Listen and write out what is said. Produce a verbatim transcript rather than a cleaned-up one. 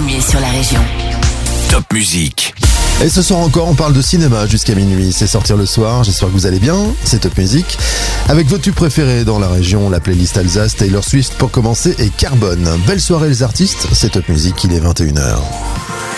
premier sur la région. Top Musique. Et ce soir encore, on parle de cinéma jusqu'à minuit. C'est sortir le soir, j'espère que vous allez bien. C'est Top Musique. Avec vos tubes préférés dans la région, la playlist Alsace, Taylor Swift pour commencer et Carbone. Belle soirée les artistes, c'est Top Musique, il est vingt et une heures.